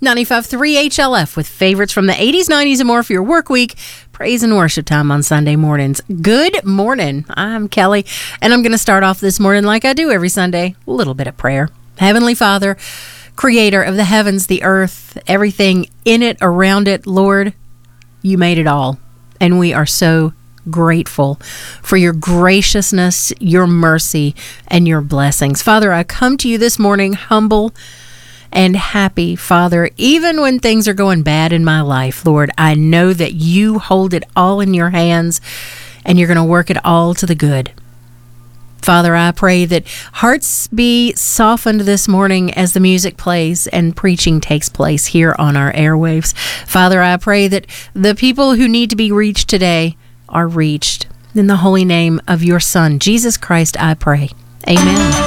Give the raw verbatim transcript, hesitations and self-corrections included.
ninety-five point three H L F with favorites from the eighties, nineties, and more for your work week. Praise and worship time on Sunday mornings. Good morning. I'm Kelly, and I'm going to start off this morning like I do every Sunday, a little bit of prayer. Heavenly Father, creator of the heavens, the earth, everything in it, around it, Lord, you made it all, and we are so grateful for your graciousness, your mercy, and your blessings. Father, I come to you this morning humble and happy, Father, even when things are going bad in my life, Lord, I know that you hold it all in your hands and you're going to work it all to the good. Father, I pray that hearts be softened this morning as the music plays and preaching takes place here on our airwaves. Father, I pray that the people who need to be reached today are reached. In the holy name of your Son, Jesus Christ, I pray. Amen.